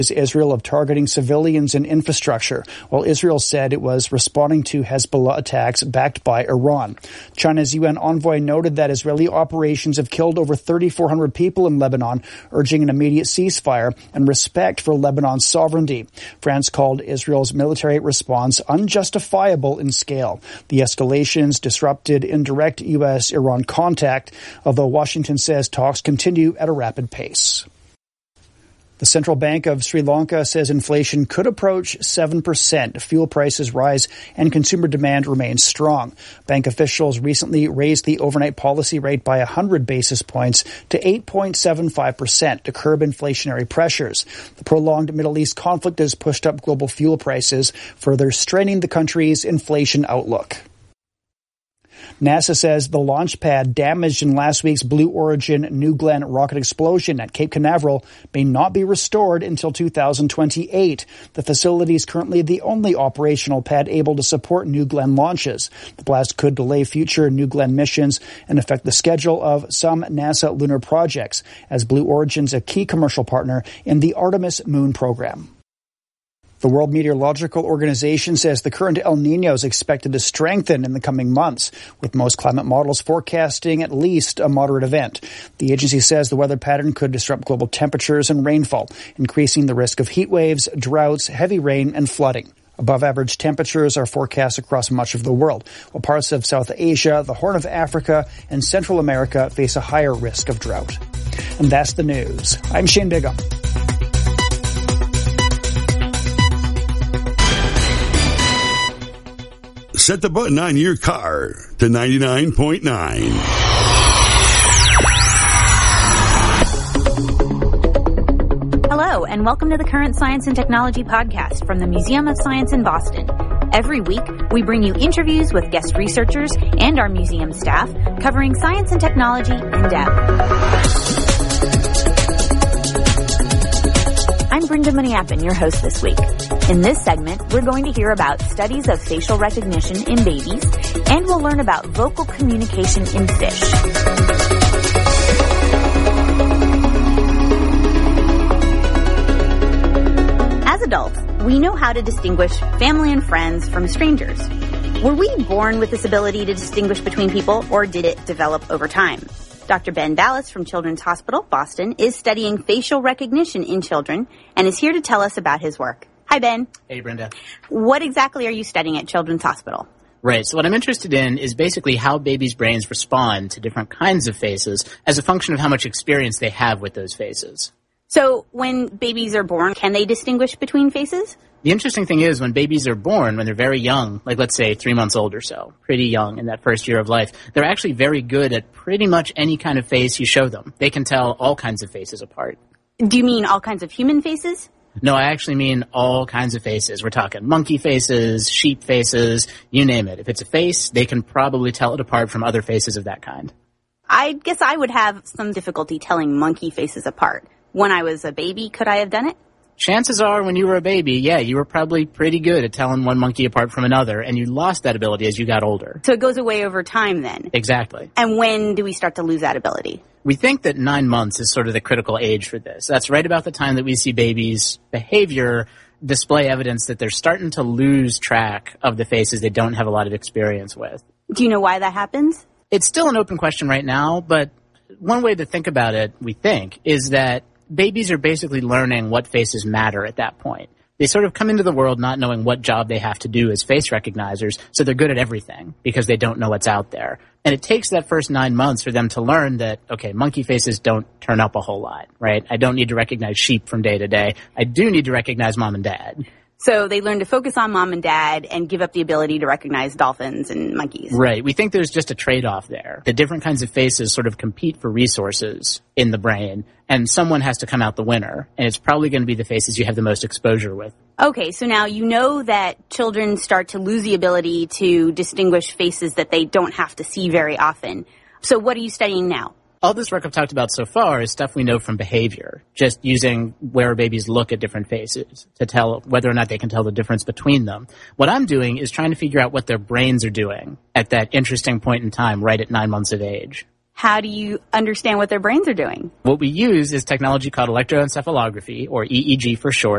Israel of targeting civilians and infrastructure, while Israel said it was responding to Hezbollah attacks backed by Iran. China's UN envoy noted that Israeli operations have killed over 3,400 people in Lebanon, urging an immediate ceasefire and respect for Lebanon's sovereignty. France called Israel's military response unjustifiable in scale. The escalations disrupted indirect U.S.-Iran contact, although Washington says talks continue at a rapid pace. The Central Bank of Sri Lanka says inflation could approach 7%. Fuel prices rise and consumer demand remains strong. Bank officials recently raised the overnight policy rate by 100 basis points to 8.75% to curb inflationary pressures. The prolonged Middle East conflict has pushed up global fuel prices, further straining the country's inflation outlook. NASA says the launch pad damaged in last week's Blue Origin New Glenn rocket explosion at Cape Canaveral may not be restored until 2028. The facility is currently the only operational pad able to support New Glenn launches. The blast could delay future New Glenn missions and affect the schedule of some NASA lunar projects, as Blue Origin's a key commercial partner in the Artemis moon program. The World Meteorological Organization says the current El Niño is expected to strengthen in the coming months, with most climate models forecasting at least a moderate event. The agency says the weather pattern could disrupt global temperatures and rainfall, increasing the risk of heat waves, droughts, heavy rain, and flooding. Above-average temperatures are forecast across much of the world, while parts of South Asia, the Horn of Africa, and Central America face a higher risk of drought. And that's the news. I'm Shane Bigham. Set the button on your car to 99.9. Hello, and welcome to the Current Science and Technology podcast from the Museum of Science in Boston. Every week, we bring you interviews with guest researchers and our museum staff covering science and technology in depth. I'm Brenda Maniappin, your host this week. In this segment, we're going to hear about studies of facial recognition in babies, and we'll learn about vocal communication in fish. As adults, we know how to distinguish family and friends from strangers. Were we born with this ability to distinguish between people, or did it develop over time? Dr. Ben Dallas from Children's Hospital, Boston, is studying facial recognition in children and is here to tell us about his work. Hi, Ben. Hey, Brenda. What exactly are you studying at Children's Hospital? Right. So what I'm interested in is basically how babies' brains respond to different kinds of faces as a function of how much experience they have with those faces. So when babies are born, can they distinguish between faces? The interesting thing is when babies are born, when they're very young, like let's say 3 months old or so, pretty young in that first year of life, they're actually very good at pretty much any kind of face you show them. They can tell all kinds of faces apart. Do you mean all kinds of human faces? No, I actually mean all kinds of faces. We're talking monkey faces, sheep faces, you name it. If it's a face, they can probably tell it apart from other faces of that kind. I guess I would have some difficulty telling monkey faces apart. When I was a baby, could I have done it? Chances are when you were a baby, yeah, you were probably pretty good at telling one monkey apart from another, and you lost that ability as you got older. So it goes away over time then? Exactly. And when do we start to lose that ability? We think that 9 months is sort of the critical age for this. That's right about the time that we see babies' behavior display evidence that they're starting to lose track of the faces they don't have a lot of experience with. Do you know why that happens? It's still an open question right now, but one way to think about it, we think, is that babies are basically learning what faces matter at that point. They sort of come into the world not knowing what job they have to do as face recognizers, so they're good at everything because they don't know what's out there. And it takes that first 9 months for them to learn that, okay, monkey faces don't turn up a whole lot, right? I don't need to recognize sheep from day to day. I do need to recognize mom and dad. So they learn to focus on mom and dad and give up the ability to recognize dolphins and monkeys. Right. We think there's just a trade-off there. The different kinds of faces sort of compete for resources in the brain, and someone has to come out the winner, and it's probably going to be the faces you have the most exposure with. Okay, so now you know that children start to lose the ability to distinguish faces that they don't have to see very often. So what are you studying now? All this work I've talked about so far is stuff we know from behavior, just using where babies look at different faces to tell whether or not they can tell the difference between them. What I'm doing is trying to figure out what their brains are doing at that interesting point in time right at 9 months of age. How do you understand what their brains are doing? What we use is technology called electroencephalography, or EEG for short.